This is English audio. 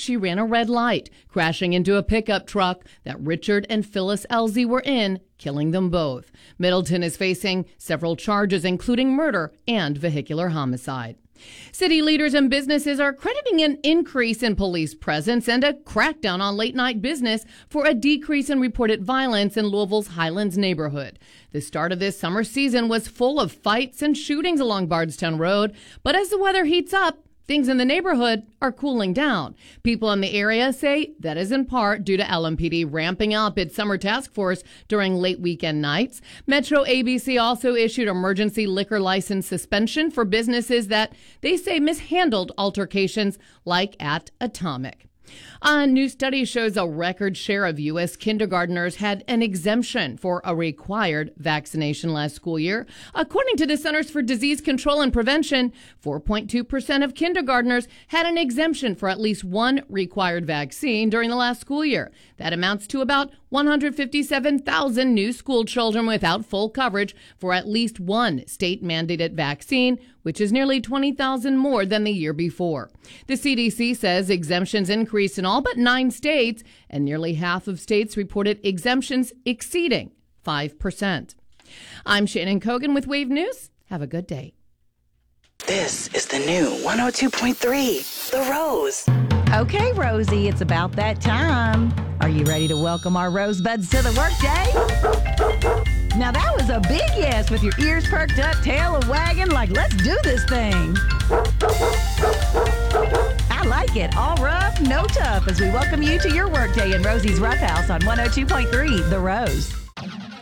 she ran a red light, crashing into a pickup truck that Richard and Phyllis Elsie were in, killing them both. Middleton is facing several charges, including murder and vehicular homicide. City leaders and businesses are crediting an increase in police presence and a crackdown on late-night business for a decrease in reported violence in Louisville's Highlands neighborhood. The start of this summer season was full of fights and shootings along Bardstown Road, but as the weather heats up, things in the neighborhood are cooling down. People in the area say that is in part due to LMPD ramping up its summer task force during late weekend nights. Metro ABC also issued emergency liquor license suspension for businesses that they say mishandled altercations like at Atomic. A new study shows a record share of U.S. kindergartners had an exemption for a required vaccination last school year. According to the Centers for Disease Control and Prevention, 4.2% of kindergartners had an exemption for at least one required vaccine during the last school year. That amounts to about 157,000 new school children without full coverage for at least one state-mandated vaccine, which is nearly 20,000 more than the year before. The CDC says exemptions increased in all but 9 states, and nearly half of states reported exemptions exceeding 5%. I'm Shannon Kogan with Wave News. Have a good day. This is the new 102.3, The Rose. Okay, Rosie, it's about that time. Are you ready to welcome our rosebuds to the workday? Now that was a big yes with your ears perked up, tail a wagging like let's do this thing. I like it. All rough, no tough as we welcome you to your workday in Rosie's Rough House on 102.3 The Rose.